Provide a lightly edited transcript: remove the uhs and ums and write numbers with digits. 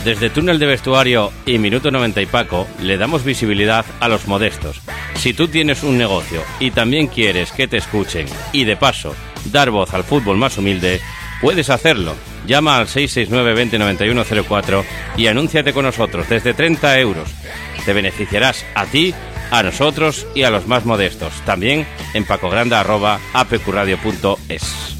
Desde Túnel de Vestuario y Minuto 90 y Paco le damos visibilidad a los modestos. Si tú tienes un negocio y también quieres que te escuchen y de paso dar voz al fútbol más humilde, puedes hacerlo. Llama al 669 20 91 04 y anúnciate con nosotros desde 30 euros. Te beneficiarás a ti, a nosotros y a los más modestos. También en pacogranda@apqradio.es.